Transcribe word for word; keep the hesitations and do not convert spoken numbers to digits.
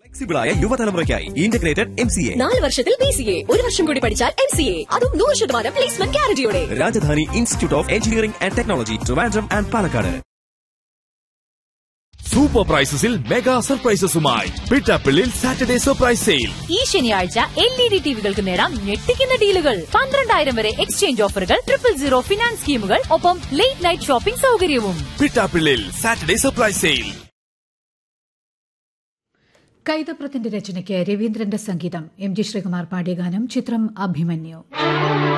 ഫ്ലെക്സിബിളായ യുവതലമുറയ്ക്കായി integrated M C A നാല് വർഷത്തിൽ B C A ഒരു വർഷം കൂടി പഠിച്ചാൽ എം സി എ അതും നൂറ് ശതമാനം placement ഗ്യാരണ്ടിയോടെ. Rajdhani institute of engineering and technology, Trivandrum and Palakkad. Super പ്രൈസസിൽ mega സർപ്രൈസസുമായി പിറ്റാപ്പിള്ളിൽ Saturday surprise sale. ഈ ശനിയാഴ്ച എൽ ഇ ഡി ടിവികൾക്ക് നേടാം ഞെട്ടിക്കുന്ന ഡീലുകൾ. പന്ത്രണ്ടായിരം വരെ എക്സ്ചേഞ്ച് ഓഫറുകൾ, ട്രിപ്പിൾ സീറോ ഫിനാൻസ് സ്കീമുകൾ, ഒപ്പം ലേറ്റ് നൈറ്റ് ഷോപ്പിംഗ് സൗകര്യവും. പിറ്റാപ്പിള്ളിൽ സാറ്റർഡേ സർപ്രൈസ് സെയിൽ. കൈതപ്രത്തിന്റെ രചനയ്ക്ക് രവീന്ദ്രന്റെ സംഗീതം. എം ജി ശ്രീകുമാർ പാടിയ ഗാനം. ചിത്രം അഭിമന്യു.